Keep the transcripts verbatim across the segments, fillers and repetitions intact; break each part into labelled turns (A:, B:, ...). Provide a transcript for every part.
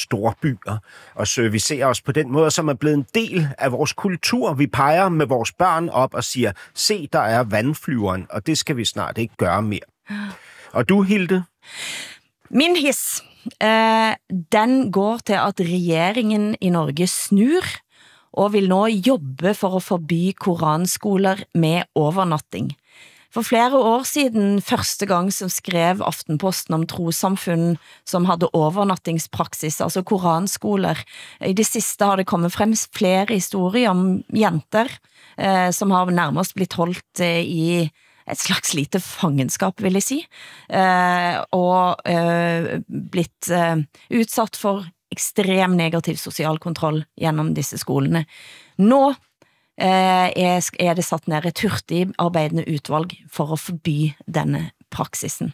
A: storbyer og servicerer os på den måde, som er blevet en del af vores kultur. Vi peger med vores børn op og siger, se, der er vandflyveren, og det skal vi snart ikke gøre mere. Og du, Hilde?
B: Min hiss, eh, den går til at regeringen i Norge snur og vil nå jobbe for at forby koranskoler med overnatting. For flere år siden, første gang som skrev Aftenposten om trosamfunn som hadde overnattingspraksis, altså koranskoler. I det siste har det kommet frem flere historier om jenter eh, som har nærmest blitt holdt eh, i et slags lite fangenskap, vil jeg si, eh, og eh, blitt eh, utsatt for ekstrem negativ social kontroll gjennom disse skolene. Nå eh, er, er det satt ned et hurtig arbeidende utvalg for å forby denne praksisen.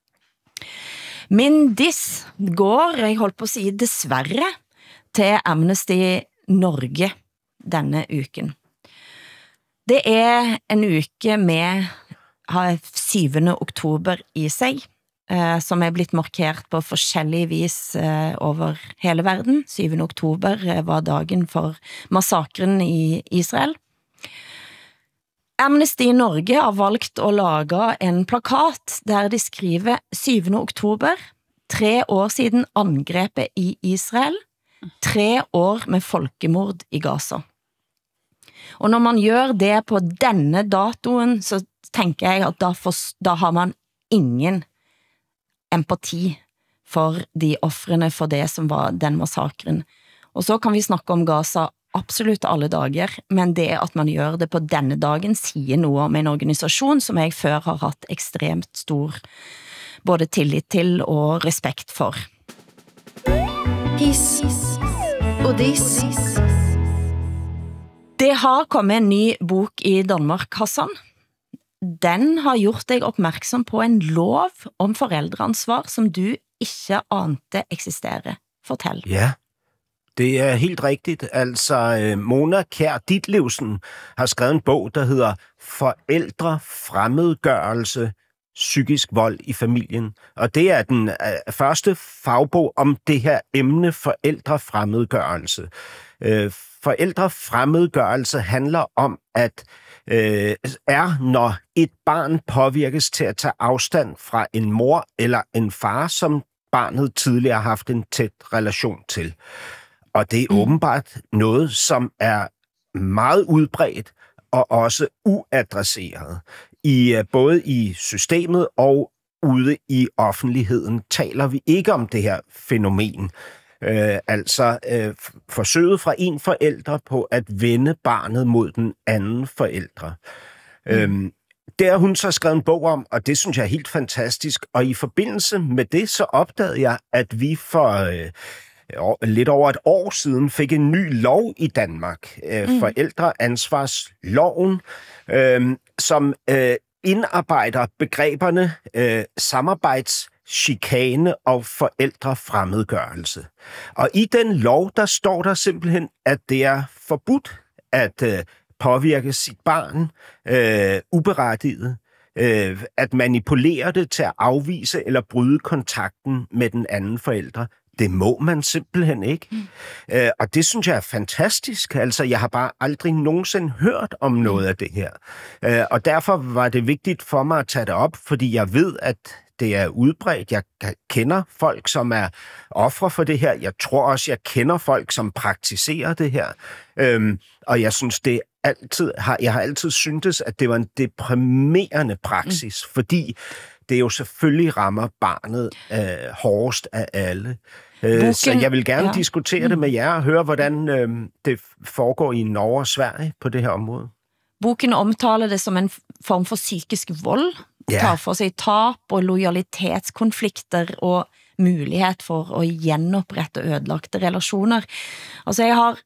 B: Min diss går, jeg holdt på å si dessverre, til Amnesty Norge denne uken. Det er en uke med har syvende oktober i seg, eh, som er blitt markert på forskjellig vis eh, over hele verden. syvende oktober eh, var dagen for massakren i Israel. Amnesty Norge har valgt å lage en plakat der de skriver syvende oktober, tre år siden angrepet i Israel, tre år med folkemord i Gaza. Og når man gjør det på denne datoen, så tenker jeg at da, for, da har man ingen empati for de offrene for det som var den massakren. Og så kan vi snakke om Gaza absolutt alle dager, men det at man gjør det på denne dagen sier noe om en organisasjon som jeg før har hatt ekstremt stor både tillit til og respekt for.
C: Hiss og diss.
B: Det har kommet en ny bok i Danmark, Hassan. Den har gjort deg oppmerksom på en lov om forældreansvar, som du ikke ante eksisterer. Fortell.
A: Ja, det er helt rigtigt. Altså, Mona Kjær Ditlevsen har skrevet en bog, der hedder Forældrefremmedgørelse, psykisk vold i familien. Og det er den uh, første fagbog om det her emne forældrefremmedgørelse. Uh, forældrefremmedgørelse handler om, at uh, er, når et barn påvirkes til at tage afstand fra en mor eller en far, som barnet tidligere har haft en tæt relation til. Og det er åbenbart noget, som er meget udbredt og også uadresseret. I, både i systemet og ude i offentligheden taler vi ikke om det her fænomen. Øh, altså øh, forsøget fra en forælder på at vende barnet mod den anden forælder. Mm. Øhm, det har hun så skrevet en bog om, og det synes jeg er helt fantastisk. Og i forbindelse med det, så opdagede jeg, at vi for øh, lidt over et år siden fik en ny lov i Danmark, øh, mm. forældreansvarsloven, øh, som øh, indarbejder begreberne øh, samarbejdschikane og forældrefremmedgørelse. Og i den lov, der står der simpelthen, at det er forbudt at øh, påvirke sit barn øh, uberettiget, øh, at manipulere det til at afvise eller bryde kontakten med den anden forælder. Det må man simpelthen ikke. Mm. Øh, og det synes jeg er fantastisk. Altså, jeg har bare aldrig nogensinde hørt om noget af det her. Øh, og derfor var det vigtigt for mig at tage det op, fordi jeg ved, at det er udbredt. Jeg kender folk, som er ofre for det her. Jeg tror også, jeg kender folk, som praktiserer det her. Øhm, og jeg synes, det altid har, jeg har altid syntes, at det var en deprimerende praksis, mm. fordi det jo selvfølgelig rammer barnet øh, hårdest af alle. Øh, så jeg vil gerne ja. diskutere mm. det med jer og høre, hvordan øh, det foregår i Norge og Sverige på det her område.
B: Boken omtaler det som en form for psykisk vold, yeah. tar for sig tab og lojalitetskonflikter og mulighed for at genopprette ødelagte relationer. Altså jeg har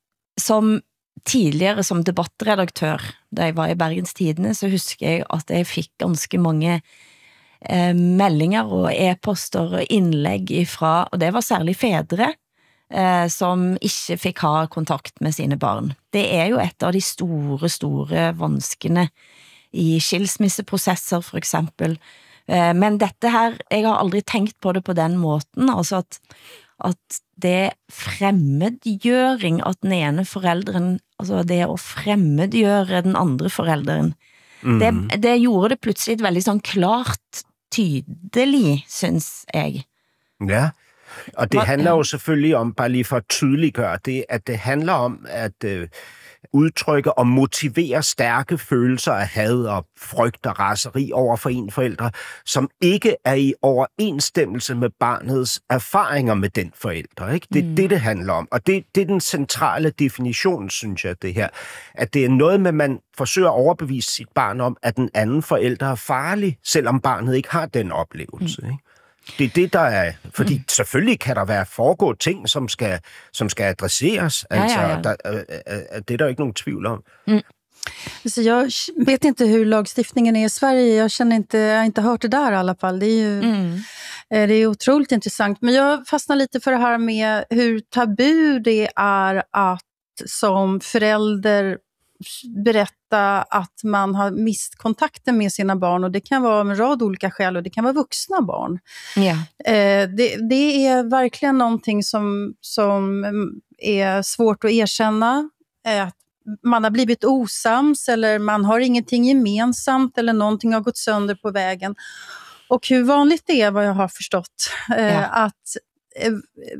B: som tidligere som debattredaktør, da jeg var i Bergens Tidende, så husker jeg at jeg fik ganske mange eh, meldinger og e-poster og indlæg ifra, og det var særlig fædre, Eh, som ikke fikk ha kontakt med sine barn. Det er jo et av de store, store vanskene i skilsmisseprosesser, for eksempel. Eh, men dette her, jeg har aldri tenkt på det på den måten, altså at, at det fremmedgjøring, at den ene forældren, altså det at fremmedgjøre den andre forældren, mm. det, det gjorde det pludselig et veldig sånn klart, tydelig, synes jeg.
A: Ja, og det handler jo selvfølgelig om, bare lige for at tydeliggøre det, at det handler om at øh, udtrykke og motivere stærke følelser af had og frygt og raseri over for en forældre, som ikke er i overensstemmelse med barnets erfaringer med den forældre. Ikke? Det er mm. det, det handler om. Og det, det er den centrale definition, synes jeg, det her. At det er noget med, at man forsøger at overbevise sit barn om, at den anden forælder er farlig, selvom barnet ikke har den oplevelse. Mm. Ikke? Det er det, der er... Fordi mm. selvfølgelig kan der være foregå ting, som skal, som skal adresseres. Altså, ja, ja, ja. Der, øh, det er der ikke nogen tvivl om.
D: Mm. Så jag vet inte hur lagstiftningen är i Sverige. Jag känner inte, jag har inte hört det där i alla fall. Det är ju mm. det är otroligt intressant. Men jag fastnar lite för det här med hur tabu det är att som förälder berätta att man har mist kontakten med sina barn, och det kan vara av en rad olika skäl, och det kan vara vuxna barn.
B: Yeah.
D: Eh, det, det är verkligen någonting som, som är svårt att erkänna. Eh, man har blivit osams, eller man har ingenting gemensamt, eller någonting har gått sönder på vägen. Och hur vanligt det är, vad jag har förstått, eh, yeah. att eh,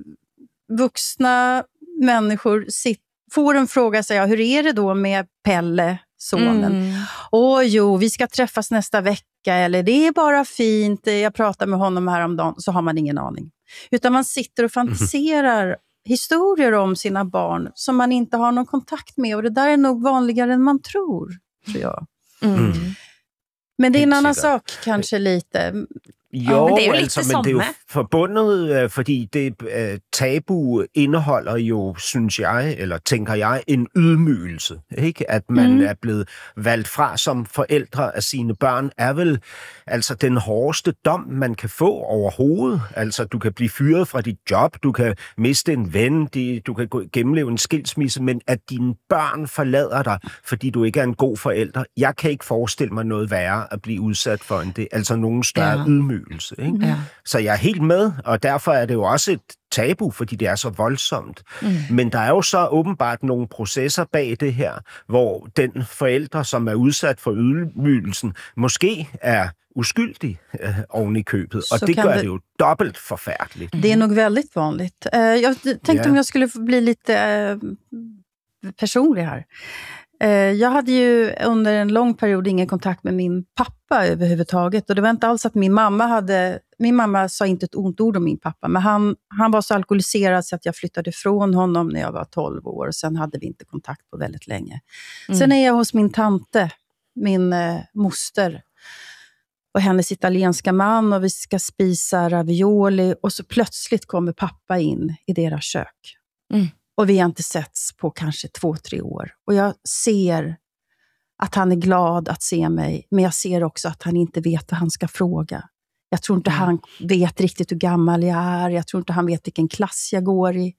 D: vuxna människor sitter får en fråga, säga, hur är det då med Pelle, sonen? Mm. Åh jo, vi ska träffas nästa vecka, eller det är bara fint, jag pratar med honom häromdagen, så har man ingen aning. Utan man sitter och fantiserar mm. historier om sina barn som man inte har någon kontakt med, och det där är nog vanligare än man tror, tror jag. Mm. Men det är en annan sak, kanske lite.
A: Jo, ja, men det er jo altså, men det er jo forbundet, fordi det uh, tabu indeholder jo, synes jeg, eller tænker jeg, en ydmygelse. Ikke? At man mm. er blevet valgt fra som forældre af sine børn, er vel altså den hårdeste dom, man kan få overhovedet. Altså, du kan blive fyret fra dit job, du kan miste en ven, de, du kan gennemleve en skilsmisse, men at dine børn forlader dig, fordi du ikke er en god forælder. Jeg kan ikke forestille mig noget værre at blive udsat for end det. Altså nogen større ja. ydmygelse. Ikke? Ja. Så jeg er helt med, og derfor er det jo også et tabu, fordi det er så voldsomt. Mm. Men der er jo så åbenbart nogle processer bag det her, hvor den forælder, som er udsat for ydmygelsen, måske er uskyldig øh, oven i købet, og så det gør det... det jo dobbelt forfærdeligt.
D: Det är nog väldigt vanligt. Uh, jag tänkte yeah. om jag skulle bli lite uh, personlig här. Jag hade ju under en lång period ingen kontakt med min pappa överhuvudtaget, och det var inte alls att min mamma hade, min mamma sa inte ett ont ord om min pappa, men han, han var så alkoholiserad så att jag flyttade ifrån honom när jag var tolv år, och sen hade vi inte kontakt på väldigt länge. Mm. Sen är jag hos min tante, min eh, moster, och hennes italienska man, och vi ska spisa ravioli, och så plötsligt kommer pappa in i deras kök. Mm. Och vi har inte setts på kanske två, tre år. Och jag ser att han är glad att se mig. Men jag ser också att han inte vet vad han ska fråga. Jag tror inte mm. han vet riktigt hur gammal jag är. Jag tror inte han vet vilken klass jag går i.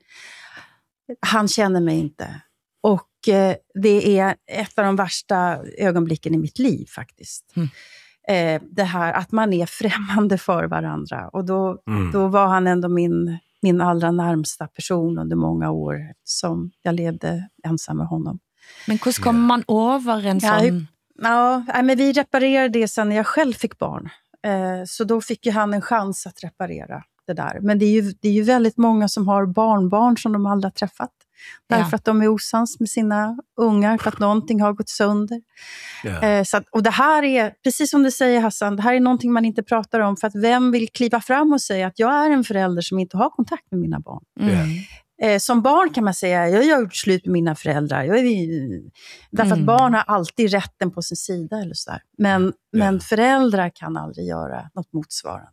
D: Han känner mig inte. Och eh, det är ett av de värsta ögonblicken i mitt liv faktiskt. Mm. Eh, det här att man är främmande för varandra. Och då, mm. då var han ändå min... min allra närmsta person under många år som jag levde ensam med honom.
B: Men hur kommer man över en sån?
D: Ja, ja, men vi reparerade det sen när jag själv fick barn. Eh, så då fick ju han en chans att reparera det där. Men det är ju, det är ju väldigt många som har barnbarn som de aldrig har träffat. Därför ja. att de är osams med sina ungar, för att någonting har gått sönder. Ja. Eh, så att, och det här är, precis som du säger Hassan, det här är någonting man inte pratar om, för att vem vill kliva fram och säga att jag är en förälder som inte har kontakt med mina barn. Mm. Eh, som barn kan man säga, jag har gjort slut med mina föräldrar. Jag är, därför mm. att barn har alltid rätten på sin sida eller så där. Men, ja. men föräldrar kan aldrig göra något motsvarande.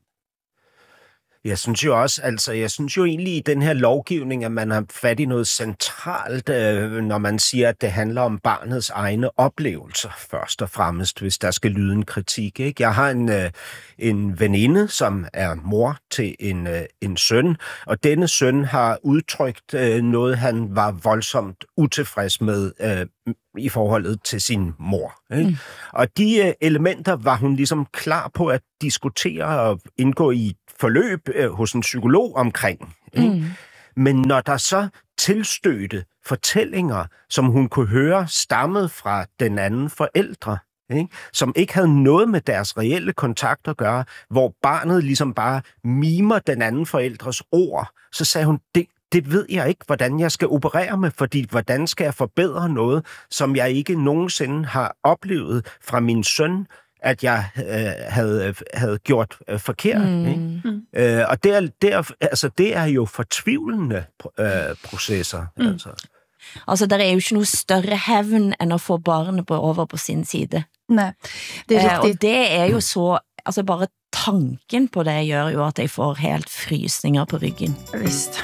A: Jeg synes jo også, altså jeg synes jo egentlig i den her lovgivning, at man har fat i noget centralt, øh, når man siger, at det handler om barnets egne oplevelser, først og fremmest, hvis der skal lyde en kritik. Ikke? Jeg har en, øh, en veninde, som er mor til en, øh, en søn, og denne søn har udtrykt øh, noget, han var voldsomt utilfreds med øh, i forholdet til sin mor. Ikke? Mm. Og de øh, elementer var hun ligesom klar på at diskutere og indgå i forløb øh, hos en psykolog omkring. Mm. Men når der så tilstødte fortællinger, som hun kunne høre stammede fra den anden forældre, ikke? Som ikke havde noget med deres reelle kontakt at gøre, hvor barnet ligesom bare mimer den anden forældres ord, så sagde hun, det, det ved jeg ikke, hvordan jeg skal operere med, fordi hvordan skal jeg forbedre noget, som jeg ikke nogensinde har oplevet fra min søn, at jeg øh, havde, havde gjort øh, forkert. Mm. Ikke? Mm. Øh, og det er, det, er, altså, det er jo fortvivlende øh, processer. Mm. Altså.
B: Altså, der er jo ikke noget større hævn end at få barnet på, over på sin side.
D: Nej, det er
B: eh, og det er jo så, altså bare tanken på det gør jo at jeg får helt frysninger på ryggen.
D: Visst.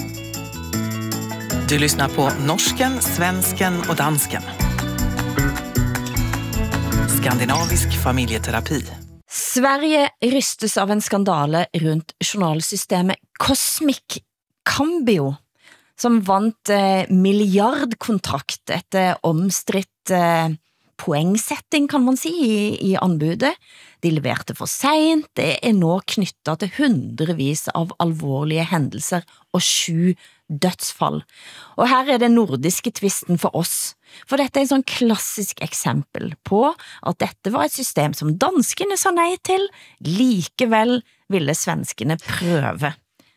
E: Du lyssnar på norsken, svensken och dansken. Skandinavisk familjeterapi.
B: Sverige rystes av en skandale rundt journalsystemet Cosmic Cambio, som vant eh, milliardkontrakt etter omstridt eh, poengsetting, kan man si, i, i anbudet. De leverte for sent, det er nå knyttet til hundrevis av alvorlige hændelser og sju dødsfall. Og her er det nordiske tvisten for oss, for dette er et sånn klassisk eksempel på at dette var et system som danskene sa nej til, likevel ville svenskene prøve.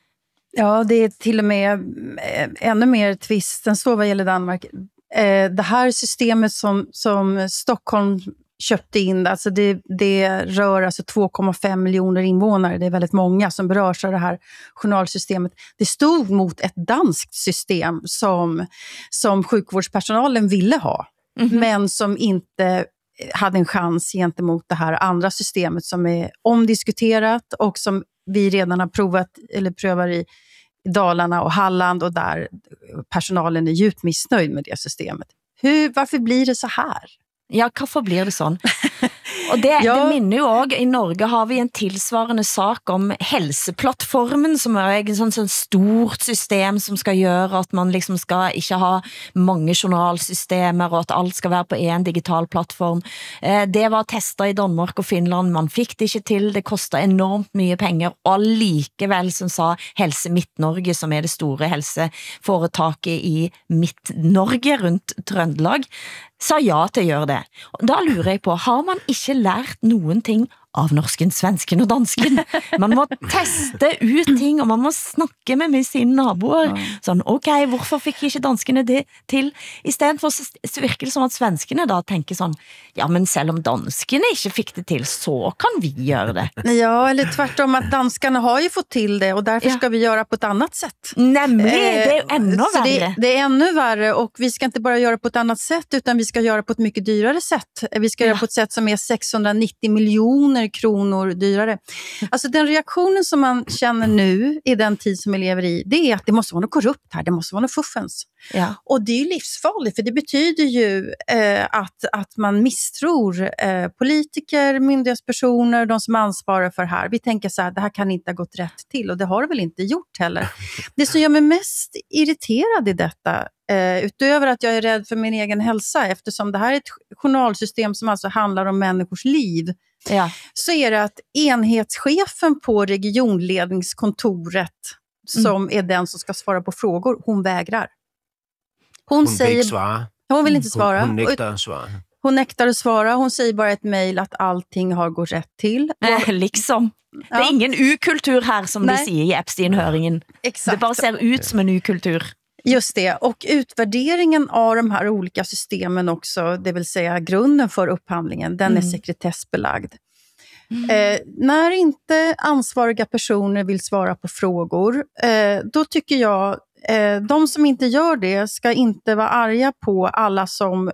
D: Ja, det är till och med ännu mer twist än så vad gäller Danmark. Det här systemet som, som Stockholm köpte in, alltså det, det rör alltså två komma fem miljoner invånare. Det är väldigt många som berörs av det här journalsystemet. Det stod mot ett danskt system som, som sjukvårdspersonalen ville ha. Mm-hmm. Men som inte hade en chans gentemot det här andra systemet som är omdiskuterat och som vi redan har provat eller prövar i Dalarna och Halland, och där personalen är djupt missnöjd med det systemet. Hur, varför blir det så här?
B: Ja, hvorfor blir det sånn? Og det, ja. Det minner jo også, i Norge har vi en tilsvarende sak om helseplattformen, som er et sånn, sånn stort system som skal gjøre at man liksom skal ikke ha mange journalsystemer, og at alt skal være på en digital plattform. Eh, det var testet i Danmark og Finland, man fikk det ikke til, det kostet enormt mye penger, og allikevel, som sa Helse Midt-Norge, som er det store helseforetaket i Midt-Norge rundt Trøndelag, sa ja til å gjøre det. Da lurer jeg på, har man ikke lært noen ting av norsken, svensken og dansken? Man må teste ut ting, og man må snakke med, med sine naboer. Sånn, ok, hvorfor fikk ikke danskene det til? I stedet for så virker det som at svenskene da tenker sånn, ja, men selv om danskene ikke fikk det till, så kan vi göra det.
D: Ja, eller tvärtom att danskarna har ju fått till det, och därför ja. ska vi göra på ett annat sätt.
B: Nämligen, det är ännu
D: så
B: värre.
D: Det, det är ännu värre, och vi ska inte bara göra på ett annat sätt, utan vi ska göra på ett mycket dyrare sätt. Vi ska ja. göra på ett sätt som är sexhundranittio miljoner kronor dyrare. Alltså den reaktionen som man känner nu i den tid som vi lever i, det är att det måste vara något korrupt här, det måste vara något fuffens.
B: Ja.
D: Och det är ju livsfarligt, för det betyder ju eh, att, att man misstror eh, politiker, myndighetspersoner, de som ansvarar för det här. Vi tänker så här, det här kan inte ha gått rätt till, och det har det väl inte gjort heller. Det som gör mig mest irriterad i detta, eh, utöver att jag är rädd för min egen hälsa, eftersom det här är ett journalsystem som alltså handlar om människors liv,
B: ja.
D: så är det att enhetschefen på regionledningskontoret, som mm. är den som ska svara på frågor, hon vägrar. Hon,
A: hon
D: säger,
A: vill inte svara.
D: Hon vill inte svara.
A: Hon, hon nektar att svara.
D: Hon nektar att svara. Hon säger bara ett mejl att allting har gått rätt till.
B: Äh, liksom. Ja. Det är ingen U-kultur här, som Nej. de säger i Epstein-höringen.
D: Exakt.
B: Det bara ser ut som en U-kultur.
D: Just det, och utvärderingen av de här olika systemen också, det vill säga grunden för upphandlingen, den mm. är sekretessbelagd. Mm. Eh, när inte ansvariga personer vill svara på frågor, eh, då tycker jag eh, de som inte gör det ska inte vara arga på alla som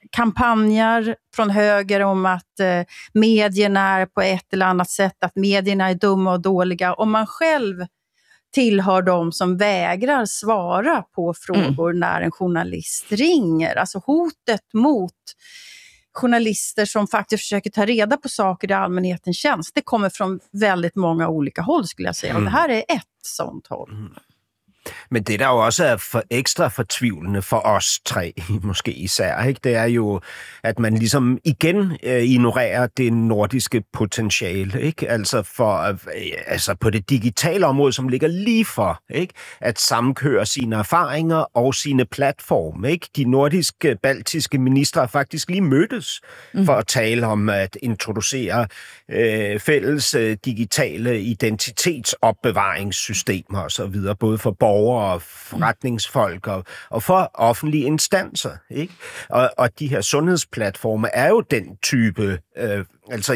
D: kampanjer från höger om att eh, medierna är på ett eller annat sätt, att medierna är dumma och dåliga, om man själv tillhör de som vägrar svara på frågor mm. när en journalist ringer. Alltså hotet mot journalister som faktiskt försöker ta reda på saker i allmänhetens tjänst, det kommer från väldigt många olika håll, skulle jag säga. Och det här är ett sånt håll. Mm.
A: Men det, der jo også er for ekstra fortvivlende for os tre, måske især, ikke? Det er jo, at man ligesom igen øh, ignorerer det nordiske potentiale, ikke? Altså, for, øh, altså på det digitale område, som ligger lige for, ikke? At sammenkøre sine erfaringer og sine platforme, ikke? De nordiske, baltiske ministre har faktisk lige mødtes mm. for at tale om at introducere øh, fælles øh, digitale identitetsopbevaringssystemer og så videre, både for borgere og forretningsfolk og, og for offentlige instanser, ikke? Og, og de her sundhedsplatforme er jo den type, øh, altså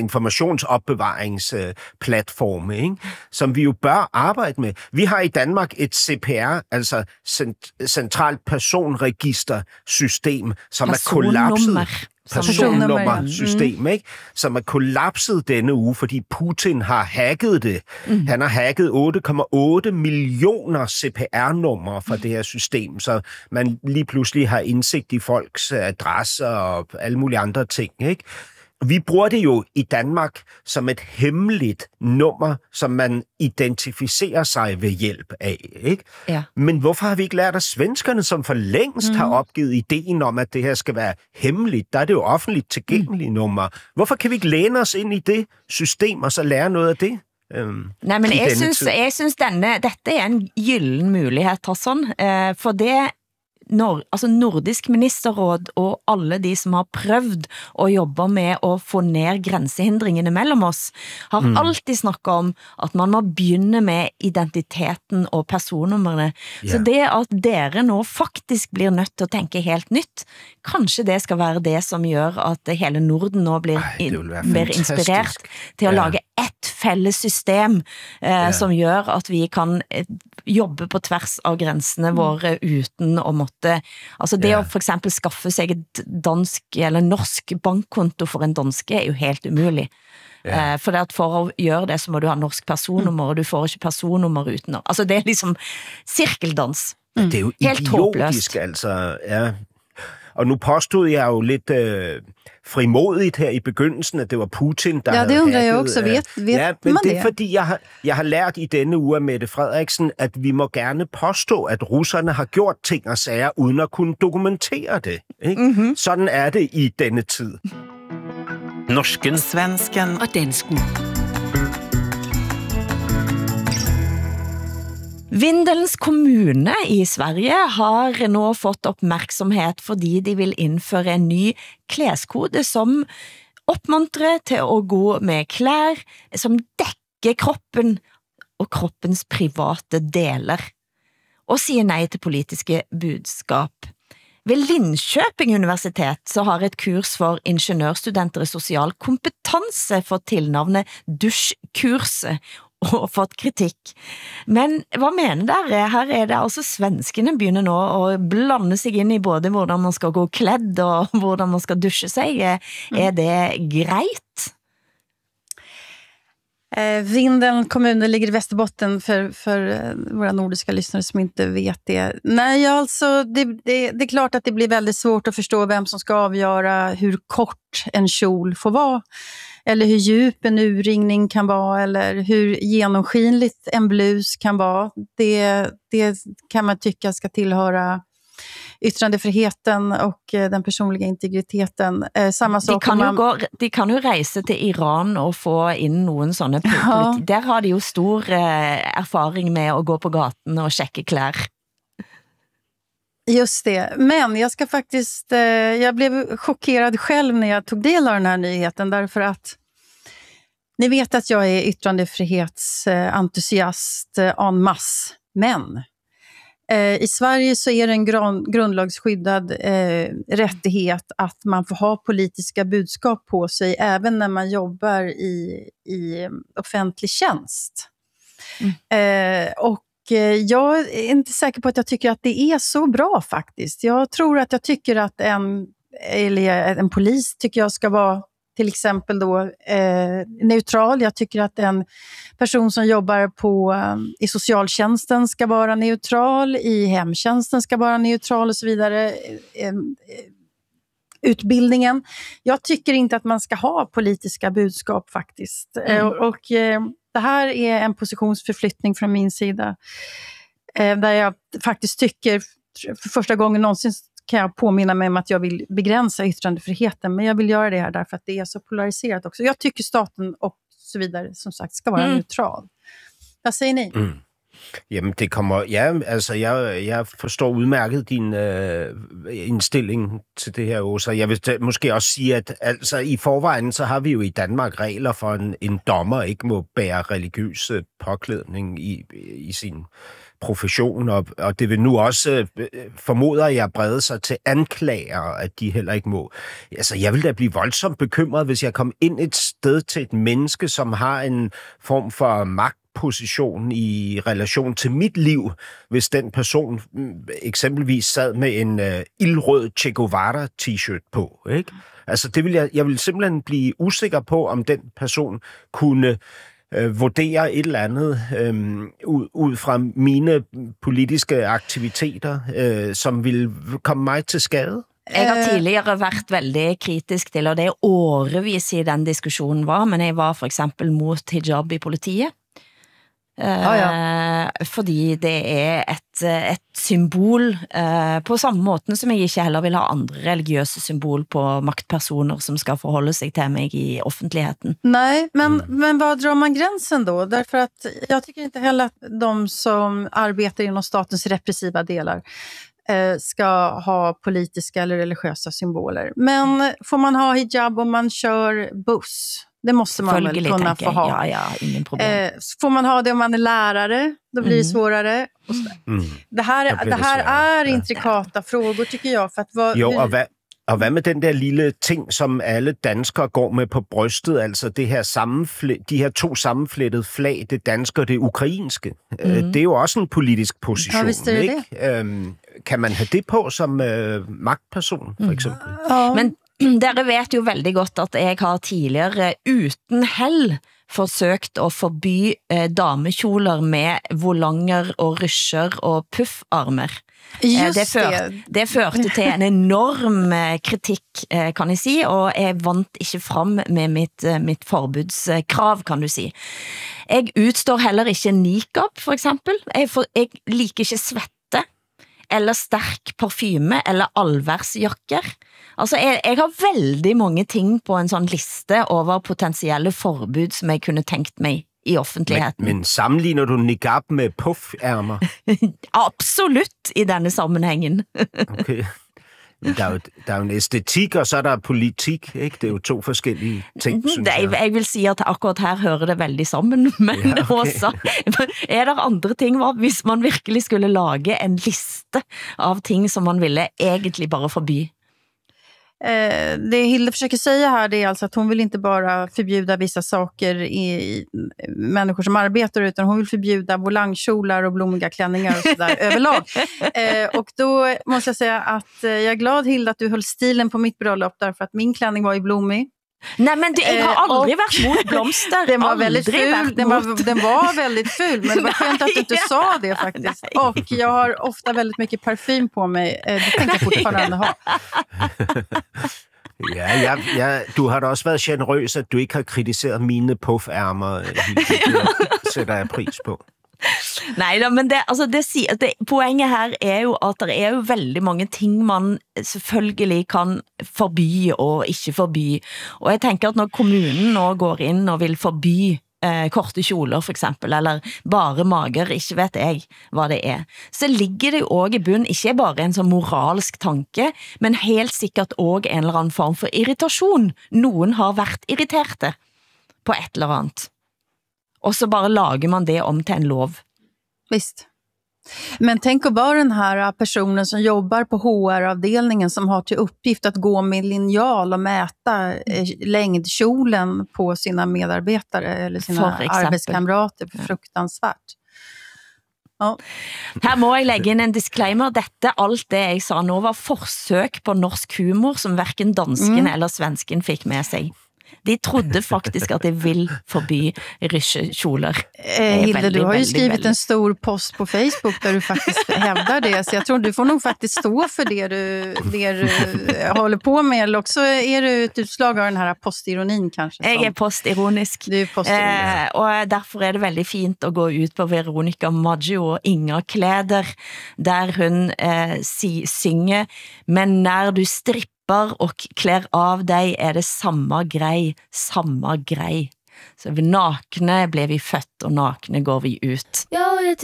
A: informationsopbevaringsplatforme, ikke? Som vi jo bør arbejde med. Vi har i Danmark et C P R, altså cent- centralt personregistersystem, som er kollapset. Personnummersystem, ikke? Som er kollapset denne uge, fordi Putin har hacket det. Mm. Han har hacket otte komma otte millioner C P R-numre fra det her system, så man lige pludselig har indsigt i folks adresser og alle mulige andre ting, ikke? Vi bruger det jo i Danmark som et hemmeligt nummer, som man identificerer sig ved hjælp af, ikke?
B: Ja.
A: Men hvorfor har vi ikke lært af svenskerne, som for længst mm. har opgivet ideen om, at det her skal være hemmeligt? Der er det jo offentligt tilgængelige mm. nummer. Hvorfor kan vi ikke læne os ind i det system og så lære noget af det? Um,
B: Nej, men jeg synes, jeg synes denne, dette er en gylden mulighed, Hassan, uh, for det Nord, altså Nordisk ministerråd og alle de som har prøvd at jobbe med at få ned grænsehindringene mellem oss, har mm. alltid snakket om at man må begynne med identiteten og personnumrene. Yeah. Så det at dere nå faktisk blir nødt til at tænke helt nytt, kanskje det skal være det som gør at hele Norden nå blir
A: Ej,
B: mer inspireret til at yeah. lage et fælles system eh, yeah. som gør at vi kan eh, jobbe på tværs av grænsene mm. våre uten at måtte altså det yeah. at for eksempel skaffe sig et dansk eller norsk bankkonto for en danske er jo helt umulig. Yeah. Eh, for, det at for at gøre det, så må du ha norsk personnummer, og du får ikke personnummer uten. Altså det er liksom cirkeldans.
A: Mm. Det er jo helt idiotisk, håbløst. Altså. Ja. Og nu påstod jeg jo lidt øh, frimodigt her i begyndelsen, at det var Putin, der
D: ja,
A: havde
D: det undrer
A: hacket,
D: jeg også. Vet, vet
A: ja, men
D: man
A: det
D: det?
A: er fordi, jeg har, jeg har lært i denne uge af Mette Frederiksen, at vi må gerne påstå, at russerne har gjort ting og sager, uden at kunne dokumentere det. Ikke? Mm-hmm. Sådan er det i denne tid.
E: Norsken, svensken og dansken.
B: Vindelns kommune i Sverige har nå fått opmærksomhed, fordi de vil indføre en ny klæskode, som opmuntrer til at gå med klær, som dækker kroppen og kroppens private deler, og siger nej til politiske budskap. Ved Linköping Universitet så har et kurs for ingeniørstudenter i social kompetence fått tilnavnet Duschkurset, og fått kritik. Men hvad mener dere? Her er det altså svenskene begynner nå at blande sig ind i både hvordan man skal gå klædt og hvordan man skal dusche sig. Er det greit?
D: Eh, Vindeln kommun ligger i Västerbotten för, för eh, våra nordiska lyssnare som inte vet det. Nej, alltså det, det, det är klart att det blir väldigt svårt att förstå vem som ska avgöra hur kort en kjol får vara. Eller hur djup en urringning kan vara, eller hur genomskinligt en blus kan vara. Det, det kan man tycka ska tillhöra yttrandefriheten och den personliga integriteten. Eh, samma sak
B: de, kan
D: man...
B: ju gå, de kan ju rejse till Iran och få in någon sånne ja. Der har de jo stor eh, erfaring med att gå på gaten och checka kläder.
D: Just det, men jag ska faktiskt, eh, jag blev chockerad själv när jag tog del av den här nyheten, därför att ni vet att jag är yttrandefrihetsentusiast eh, en masse, men eh, i Sverige så är det en grund, grundlagsskyddad eh, rättighet att man får ha politiska budskap på sig även när man jobbar i, i offentlig tjänst. Mm. Eh, och jag är inte säker på att jag tycker att det är så bra faktiskt. Jag tror att jag tycker att en, eller en polis tycker jag ska vara till exempel då eh, neutral. Jag tycker att en person som jobbar på, um, i socialtjänsten ska vara neutral, i hemtjänsten ska vara neutral och så vidare. Eh, eh, utbildningen. Jag tycker inte att man ska ha politiska budskap faktiskt. Mm. Eh, och eh, det här är en positionsförflyttning från min sida. Eh, där jag faktiskt tycker, för första gången någonsin kan jag påminna mig om att jag vill begränsa yttrandefriheten. Men jag vill göra det här därför att det är så polariserat också. Jag tycker staten och så vidare, som sagt, ska vara mm. neutral. Vad säger ni?
A: Mm. Jamen, det kommer... Ja, altså, jeg, jeg forstår udmærket din øh, indstilling til det her, Åsa. Jeg vil t- måske også sige, at altså, i forvejen, så har vi jo i Danmark regler for, en, en dommer ikke må bære religiøs påklædning i, i sin profession, og, og det vil nu også, øh, formoder jeg, brede sig til anklager, at de heller ikke må. Altså, jeg vil da blive voldsomt bekymret, hvis jeg kom ind et sted til et menneske, som har en form for magt, position i relation til mit liv, hvis den person eksempelvis sad med en uh, ildrød Che Guevara t-shirt på, ikke? Altså, det vil jeg, jeg vil simpelthen blive usikker på, om den person kunne uh, vurdere et eller andet um, ud, ud fra mine politiske aktiviteter, uh, som vil komme mig til skade.
B: Jeg har tidligere vært veldig kritisk til, og det er årevis i den diskussionen var, men jeg var for eksempel mot hijab i politiet. Uh, ah, ja. Fordi det er et, et symbol uh, på samme måten som jeg ikke heller vil ha andre religiøse symbol på maktpersoner som skal forholde sig til mig i offentligheten.
D: Nej, men, men vad drar man gränsen då? Därför att jag tycker inte heller att de som arbetar inom statens repressiva delar eh, ska ha politiska eller religiösa symboler. Men får man ha hijab om man kör buss? Det måste man väl kunna få ha.
B: Ja, ja, ingen problem.
D: Eh, får man ha det om man är lärare, då blir mm. det svårare. Och mm. Det här, det här är intrikata frågor, tycker jag. För att vad,
A: jo, og hvad, og hvad med den der lille ting, som alle danskere går med på brystet? Altså det her sammenfl- de her to sammenflettede flag, det danske og det ukrainske. Mm. Det er jo også en politisk position, ja, det ikke? Det. Øhm, kan man have det på som øh, magtperson, for eksempel?
B: Mm. Ja. Men dere vet jo veldig godt at jeg har tidligere uten hell forsøkt å forby eh, damekjoler med volanger og rysjer og puffarmer. Eh, det, før, det førte til en enorm eh, kritikk, eh, kan jeg si, og jeg vant ikke fram med mitt, eh, mitt forbudskrav, kan du si. Jeg utstår heller ikke nikab, for eksempel. Jeg, for, jeg liker ikke svette, eller sterk parfyme, eller allværsjakker. Altså, jeg, jeg har veldig mange ting på en sånn liste over potensielle forbud som jeg kunne tenkt meg i offentligheten.
A: Men, men sammenligner du niqab med puffærmer?
B: Absolutt i denne sammenhængen.
A: Okay. Der er, jo, der er jo en æstetik, og så er der politik, ikke? Det er jo to forskellige ting, synes jeg.
B: Jeg vil si at akkurat her hører det veldig sammen, men ja, okay. Også, er der andre ting, hvis man virkelig skulle lage en liste av ting som man ville egentlig bare forby?
D: Eh, det Hilde försöker säga här, det är alltså att hon vill inte bara förbjuda vissa saker i, i människor som arbetar, utan hon vill förbjuda volangkjolar och blommiga klänningar och sådär överlag. Eh, och då måste jag säga att eh, jag är glad, Hilde, att du höll stilen på mitt bröllop, därför att min klänning var i blommig.
B: Nej, men du, jag har aldrig eh, varit mot blomster.
D: Den var väldigt ful. Den var, den var väldigt ful, men det var skönt att du inte sa det faktiskt. Nej. Och jag har ofta väldigt mycket parfym på mig. Det tänker jag fortfarande ha.
A: Ja, ja, ja, du har da også været generøs, at du ikke har kritiseret mine puffærmer. Det sætter jeg pris på.
B: Nej, men det, altså det, det, poenget her er jo at det er jo veldig mange ting man selvfølgelig kan forby og ikke forby. Og jeg tenker at når kommunen nå går inn og vil forby eh, korte kjoler for eksempel, eller bare mager, ikke vet jeg hva det er, så ligger det jo også i bunn, ikke bare en sånn moralsk tanke, men helt sikkert også en eller annen form for irritasjon. Noen har vært irriterte på et eller annet. Och så bara lager man det om till en lov.
D: Visst. Men tänk att vara den här personen som jobbar på H R-avdelningen som har till uppgift att gå med linjal och mäta eh, längdkjolen på sina medarbetare eller sina arbetskamrater. Fruktansvärt. Ja.
B: Her må jeg legge inn en disclaimer. Dette, alt det jeg sa nå, var forsøk på norsk humor som hverken dansken mm. eller svensken fikk med sig. De trodde faktisk att de vill förbi ryschekjoler.
D: Eh, Hilde, du har ju skrivit väldigt... en stor post på Facebook där du faktiskt hävdar det. Så jag tror du får nog faktiskt stå för det du, det du håller på med. Eller också är du ett utslag av den här postironin kanske. Som...
B: Jag är postironisk.
D: Du är postironisk.
B: Eh, och därför är det väldigt fint att gå ut på Veronica Maggio och Inga Kläder där hon eh, si, synger. Men när du strippar och klär av dig är det samma grej, samma grej. Så vi nakne blev vi fött och nakne går vi ut.
F: Jag vet